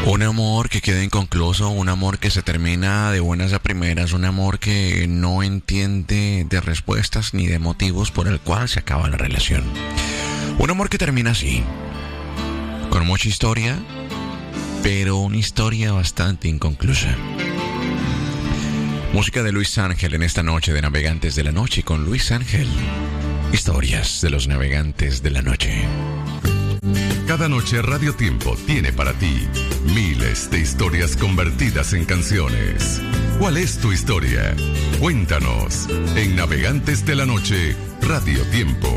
Un amor que queda inconcluso, un amor que se termina de buenas a primeras, un amor que no entiende de respuestas ni de motivos por el cual se acaba la relación. Un amor que termina así, con mucha historia, pero una historia bastante inconclusa. Música de Luis Ángel en esta noche de Navegantes de la Noche, y con Luis Ángel, historias de los navegantes de la noche. Cada noche Radio Tiempo tiene para ti miles de historias convertidas en canciones. ¿Cuál es tu historia? Cuéntanos en Navegantes de la Noche, Radio Tiempo.